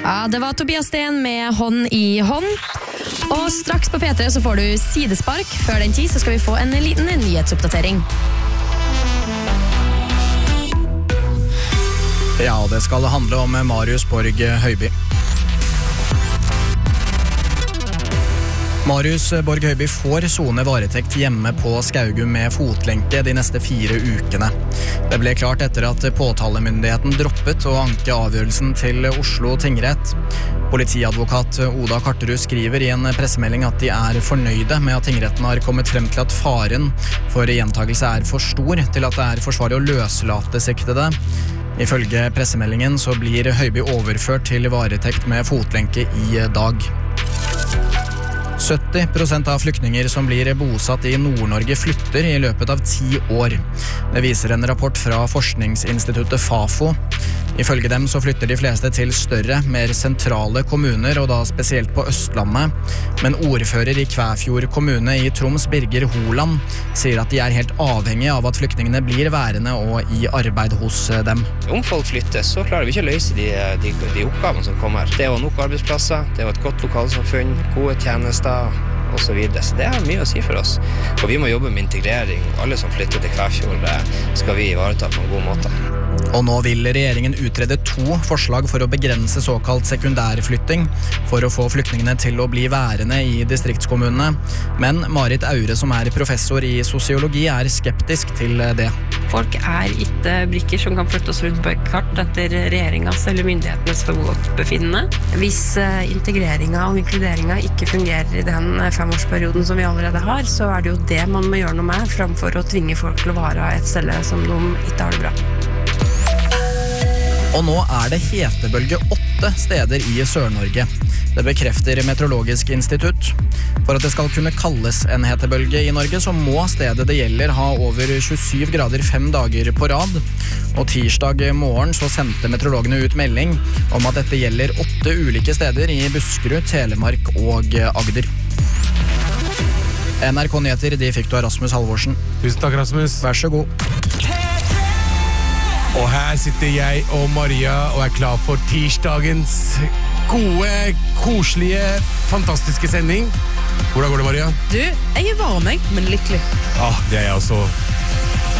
Ja, det var Tobias Sten med Hånd i hånd. Og straks på P3 så får du sidespark. Før den tid så skal vi få en liten nyhetsoppdatering. Ja, det skal handle om Marius Borg Høiby. Marius Borg Høiby får sone varetekt hjemme på Skaugum med fotlenke de neste 4 ukene. Det ble klart etter at påtalemyndigheten droppet å anke avgjørelsen til Oslo tingrett. Politiadvokat Oda Karterud skriver i en pressemelding at de er fornøyde med at tingretten har kommet frem til at faren for gjentagelse er for stor til at det er forsvarlig å løslate siktede. Ifølge pressemeldingen så blir Høiby overført til varetekt med fotlenke i dag. 70% av flyktninger som blir bosatt i Nord-Norge flytter i løpet av 10 år. Det viser en rapport fra forskningsinstituttet FAFO. Ifølge dem så flytter de fleste til større, mer sentrale kommuner, og da spesielt på Østlandet. Men ordfører i Kvæfjord kommune i Troms, Birger Holand, sier at de er helt avhengige av at flyktningene blir værende og i arbeid hos dem. Om folk flytter, så klarer vi ikke å løse de oppgavene som kommer. Det er jo nok arbeidsplasser, det er jo et godt lokalsamfunn, gode tjenester, og så videre. Så det har mye å si for oss. Og vi må jobbe med integrering. Alle som flytter til Kvæfjord skal vi ivareta på en god måte. Og nå vil regjeringen utrede 2 forslag for å begrense såkalt sekundærflytting, for å få flyktningene til å bli værende i distriktskommunene. Men Marit Aure, som er professor i sosiologi, er skeptisk til det. Folk er ikke brikker som kan flyttes rundt på et kart etter regjeringens eller myndighetenes forgodtbefinnende. Hvis integreringen og inkluderingen ikke fungerer i den 5-årsperioden som vi allerede har, så er det jo det man må gjøre noe med, framfor å tvinge folk til å være et sted som de ikke har det bra. Og nå er det hetebølge 8 steder i Sør-Norge. Det bekrefter Meteorologisk institutt. For at det skal kunne kalles en hetebølge i Norge, så må stedet det gjelder ha over 27 grader 5 dager på rad. Og tirsdag morgen så sendte meteorologene ut melding om at dette gjelder 8 ulike steder i Buskerud, Telemark og Agder. NRK Nyheter, de fikk du av Rasmus Halvorsen. Tusen takk, Rasmus. Vær så god. Og her sitter jeg og Maria og er klar for tirsdagens gode, koselige, fantastiske sending. Hvordan går det, Maria? Du, jeg er varm, men lykkelig. Det er jeg også.